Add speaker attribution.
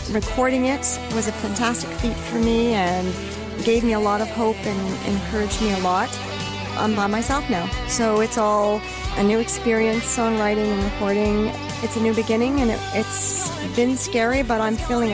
Speaker 1: recording it was a fantastic feat for me and gave me a lot of hope and encouraged me a lot. I'm by myself now, so it's all a new experience, songwriting and recording. It's a new beginning, and it's been scary, but I'm feeling